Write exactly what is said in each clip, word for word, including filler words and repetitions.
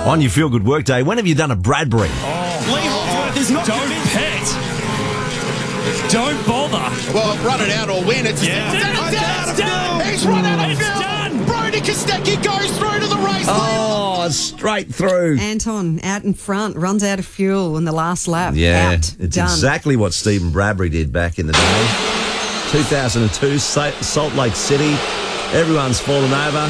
On your Feel Good Workday, when have you done a Bradbury? Oh. Lee Holdsworth is not Don't pet. Don't bother. Well, run it out or win. It's yeah. it's done, it's done, it's done. He's run out of it's field. Done. Brodie Kostecki goes through to the race. Oh, straight through. Anton out in front, runs out of fuel in the last lap. Yeah, out. it's Done. exactly what Stephen Bradbury did back in the day. two thousand two, Salt Lake City. Everyone's fallen over.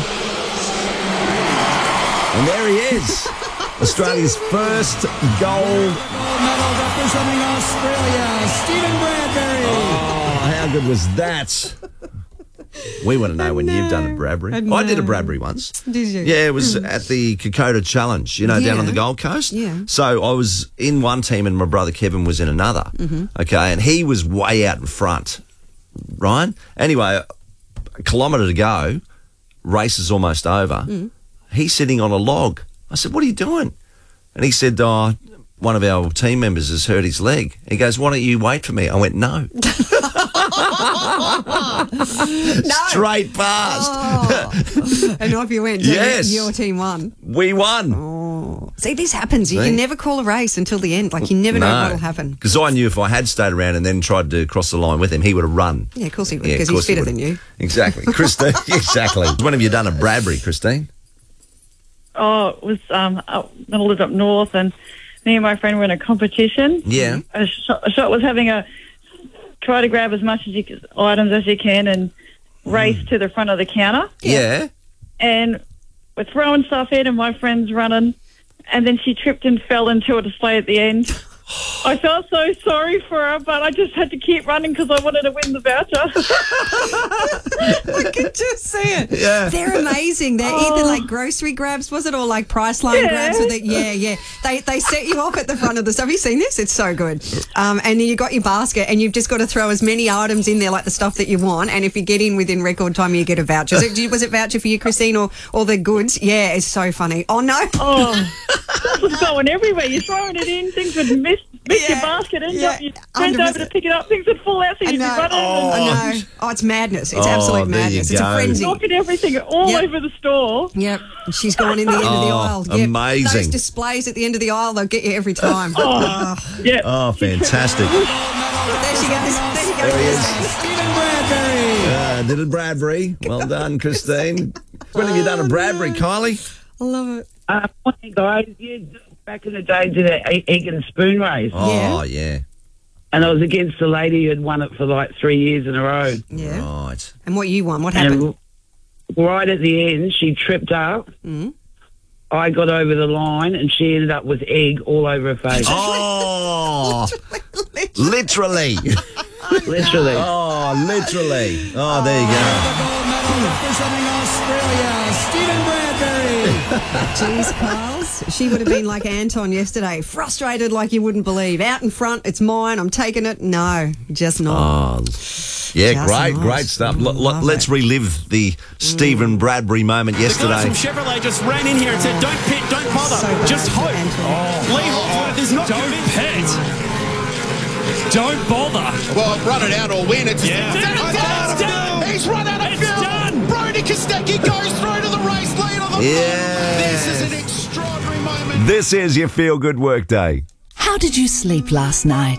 And there he is. Australia's first gold medal representing Australia, Stephen Bradbury. Oh, how good was that? We want to know when you've done a Bradbury. I, I did a Bradbury once. Did you? Yeah, it was at the Kokoda Challenge, you know, Yeah. down on the Gold Coast. Yeah. So I was in one team and my brother Kevin was in another. Mm-hmm. Okay, and he was way out in front, Ryan. Anyway, a kilometre to go, race is almost over. Mm. He's sitting on a log. I said, what are you doing? And he said, oh, one of our team members has hurt his leg. He goes, why don't you wait for me? I went, no. No. Straight past. Oh. And off you went. So Yes. Your team won. We won. Oh. See, this happens. You See? can never call a race until the end. Like, you never know what will happen. Because I knew if I had stayed around and then tried to cross the line with him, he would have run. Yeah, of course he would, Yeah, of because he's course he fitter would. than you. Exactly. Christine, exactly. When have you done a Bradbury, Christine? Oh, it was um, up, I lived up north, and me and my friend were in a competition. Yeah. A shot, a shot was having a try to grab as much as you, c- items as you can and race to the front of the counter. Yeah. And we're throwing stuff in, and my friend's running, and then she tripped and fell into a display at the end. I felt so sorry for her, but I just had to keep running because I wanted to win the voucher. I could just see it. Yeah. They're amazing. They're Oh. either like grocery grabs, was it, or like Priceline Yeah. grabs? Or the, yeah, yeah. They they set you off at the front of the stuff. Have you seen this? It's so good. Um, and you got your basket, and you've just got to throw as many items in there, like the stuff that you want. And if you get in within record time, you get a voucher. Was it, was it voucher for you, Christine, or or the goods? Yeah, it's so funny. Oh no. Oh, stuff was going everywhere. You're throwing it in, things would miss, miss Yeah, your basket, end yeah, up, you bend one hundred over percent. to pick it up, things would fall out, so I you'd be know. running Oh, and I know. Oh, it's madness. It's Oh, absolute there you madness. It's a go. frenzy. knocking everything all Yep. over the store. Yep. She's gone in the end of the Oh, aisle. Yep. amazing. Those displays at the end of the aisle, they'll get you every time. Oh, yeah. Oh, fantastic. There she goes. There she goes. There he is. Stephen Bradbury. Uh, did a Bradbury. Well done, Christine. When have you done a Bradbury, Kylie? I love it. Uh, morning, guys. Yeah, back in the day, did an egg and spoon race, Oh, yeah. and I was against a lady who had won it for like three years in a row. Yeah. Right. And what you won? What happened? And right at the end, she tripped up. Mm. I got over the line, and she ended up with egg all over her face. Oh, literally. Literally. Oh, literally. Oh, there you go. Gold medal representing Australia, Stephen Bradbury. Jeez, Carls. She would have been like Anton yesterday, frustrated like you wouldn't believe. Out in front, it's mine, I'm taking it. No, just not. Oh, yeah, Just great, not. great stuff. L- l- Love let's it. relive the Stephen Bradbury moment The guys yesterday. from Chevrolet just ran in here and said, don't pit, don't bother, So bad just for hope. Anton. Lee Holdsworth is not Don't pit. Don't bother. Well, run it out or win. It's Yeah. it's It's done. done. He's run out of It's field. done. Brodie Kostecki goes through to the race lead on the Yes. This is an extraordinary moment. This is your Feel Good Workday. How did you sleep last night?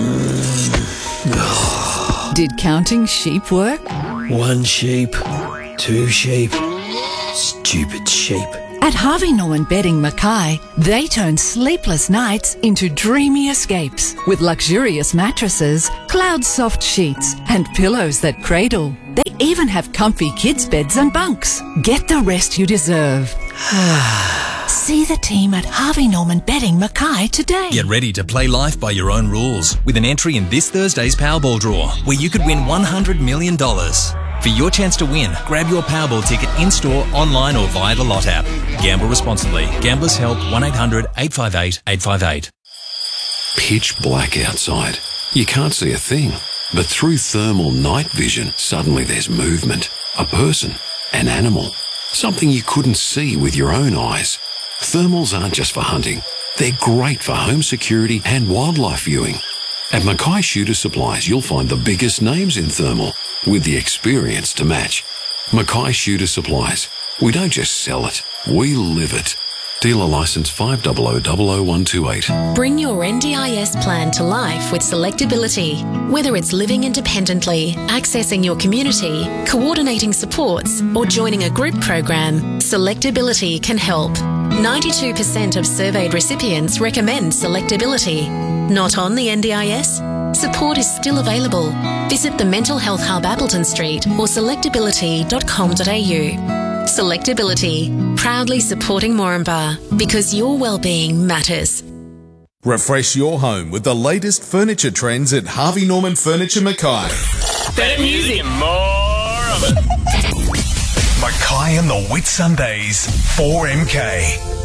Did counting sheep work? One sheep, two sheep, stupid sheep. At Harvey Norman Bedding Mackay, they turn sleepless nights into dreamy escapes with luxurious mattresses, cloud-soft sheets, and pillows that cradle. They even have comfy kids' beds and bunks. Get the rest you deserve. See the team at Harvey Norman Bedding Mackay today. Get ready to play life by your own rules with an entry in this Thursday's Powerball draw, where you could win one hundred million dollars. For your chance to win, grab your Powerball ticket in-store, online or via the Lot app. Gamble responsibly. Gamblers Help one eight hundred eight five eight eight five eight. Pitch black outside. You can't see a thing. But through thermal night vision, suddenly there's movement. A person. An animal. Something you couldn't see with your own eyes. Thermals aren't just for hunting. They're great for home security and wildlife viewing. At Mackay Shooter Supplies, you'll find the biggest names in thermal with the experience to match. Mackay Shooter Supplies. We don't just sell it, we live it. Dealer licence five zero zero zero zero one two eight. Bring your N D I S plan to life with Selectability. Whether it's living independently, accessing your community, coordinating supports, or joining a group program, Selectability can help. ninety-two percent of surveyed recipients recommend Selectability. Not on the N D I S? Support is still available. Visit the Mental Health Hub Appleton Street or selectability dot com dot a u. Selectability, proudly supporting Moranbah because your well-being matters. Refresh your home with the latest furniture trends at Harvey Norman Furniture Mackay. Better music and more of it. Mackay and the Whit Sundays, four M K.